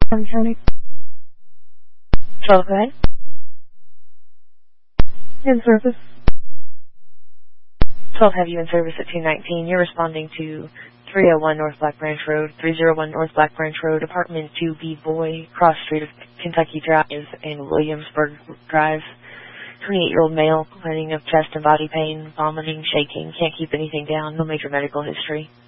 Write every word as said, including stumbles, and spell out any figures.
Warren County. twelve, go ahead. In service. twelve have you in service at two nineteen. You're responding to three oh one North Black Branch Road, three oh one North Black Branch Road, Apartment two B Boy, Cross Street of Kentucky Drive and Williamsburg Drive. twenty-eight-year-old male, complaining of chest and body pain, vomiting, shaking, can't keep anything down, no major medical history.